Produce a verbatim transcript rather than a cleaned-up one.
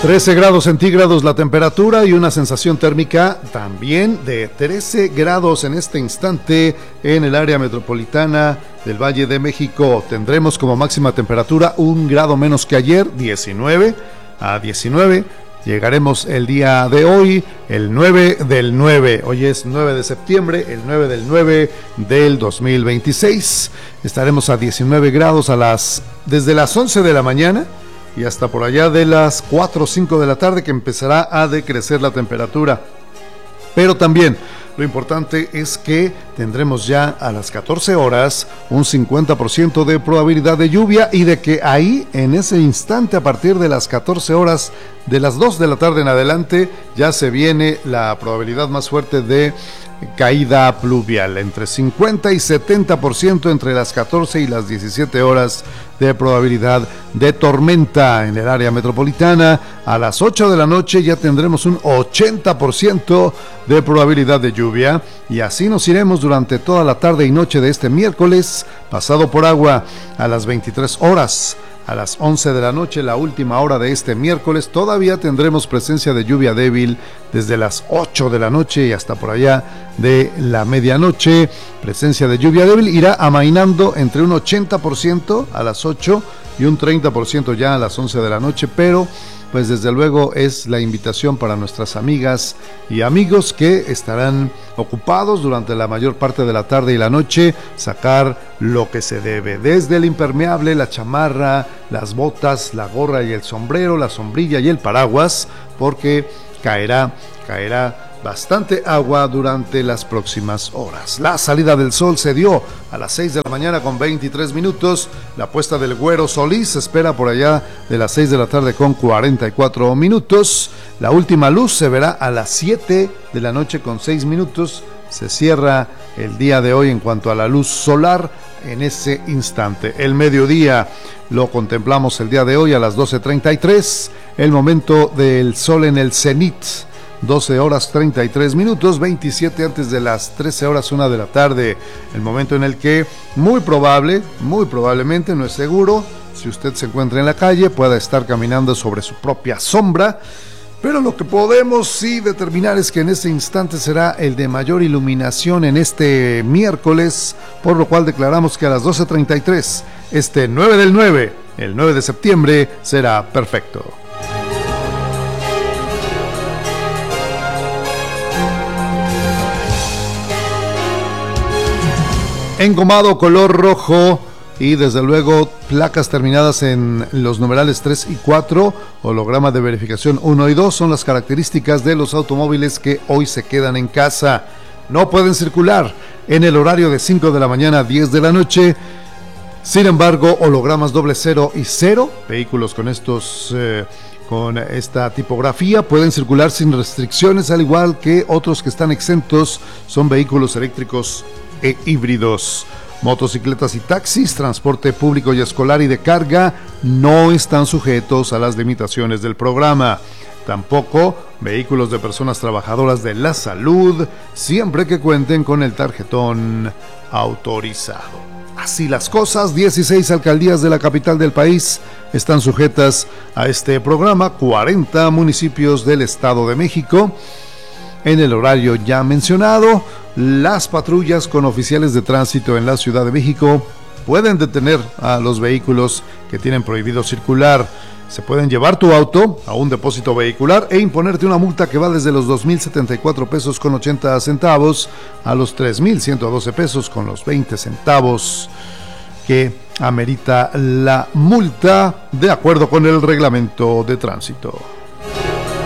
trece grados centígrados la temperatura y una sensación térmica también de trece grados en este instante en el área metropolitana del Valle de México. Tendremos como máxima temperatura un grado menos que ayer, diecinueve a diecinueve. Llegaremos el día de hoy, el nueve del nueve. Hoy es nueve de septiembre, el nueve del nueve del dos mil veintiséis. Estaremos a diecinueve grados a las, desde las once de la mañana y hasta por allá de las cuatro o cinco de la tarde, que empezará a decrecer la temperatura. Pero también lo importante es que tendremos ya a las catorce horas un cincuenta por ciento de probabilidad de lluvia, y de que ahí, en ese instante, a partir de las catorce horas, de las dos de la tarde en adelante, ya se viene la probabilidad más fuerte de caída pluvial, entre cincuenta y setenta por ciento entre las catorce y las diecisiete horas de probabilidad de tormenta en el área metropolitana. A las ocho de la noche ya tendremos un ochenta por ciento de probabilidad de lluvia, y así nos iremos durante toda la tarde y noche de este miércoles pasado por agua. A las veintitrés horas, a las once de la noche, la última hora de este miércoles, todavía tendremos presencia de lluvia débil desde las ocho de la noche y hasta por allá de la medianoche. Presencia de lluvia débil irá amainando entre un ochenta por ciento a las ocho y un treinta por ciento ya a las once de la noche, pero pues desde luego es la invitación para nuestras amigas y amigos que estarán ocupados durante la mayor parte de la tarde y la noche, sacar lo que se debe, desde el impermeable, la chamarra, las botas, la gorra y el sombrero, la sombrilla y el paraguas, porque caerá, caerá bastante agua durante las próximas horas. La salida del sol se dio a las seis de la mañana con veintitrés minutos. La puesta del Güero Solís se espera por allá de las seis de la tarde con cuarenta y cuatro minutos. La última luz se verá a las siete de la noche con seis minutos. Se cierra el día de hoy en cuanto a la luz solar en ese instante. El mediodía lo contemplamos el día de hoy a las doce treinta y tres, el momento del sol en el cenit. doce horas treinta y tres minutos, veintisiete antes de las trece horas una de la tarde, el momento en el que muy probable, muy probablemente, no es seguro, si usted se encuentra en la calle, pueda estar caminando sobre su propia sombra, pero lo que podemos sí determinar es que en este instante será el de mayor iluminación en este miércoles, por lo cual declaramos que a las doce treinta y tres, este nueve del nueve, el nueve de septiembre, será perfecto. Engomado color rojo y desde luego placas terminadas en los numerales tres y cuatro, holograma de verificación uno y dos, son las características de los automóviles que hoy se quedan en casa. No pueden circular en el horario de cinco de la mañana a diez de la noche. Sin embargo, hologramas doble cero y cero, vehículos con estos eh, con esta tipografía pueden circular sin restricciones, al igual que otros que están exentos son vehículos eléctricos e híbridos. Motocicletas y taxis, transporte público y escolar y de carga no están sujetos a las limitaciones del programa. Tampoco vehículos de personas trabajadoras de la salud, siempre que cuenten con el tarjetón autorizado. Así las cosas, dieciséis alcaldías de la capital del país están sujetas a este programa, cuarenta municipios del Estado de México. En el horario ya mencionado, las patrullas con oficiales de tránsito en la Ciudad de México pueden detener a los vehículos que tienen prohibido circular. Se pueden llevar tu auto a un depósito vehicular e imponerte una multa que va desde los dos mil setenta y cuatro pesos con ochenta centavos a los tres mil ciento doce pesos con los veinte centavos que amerita la multa de acuerdo con el reglamento de tránsito.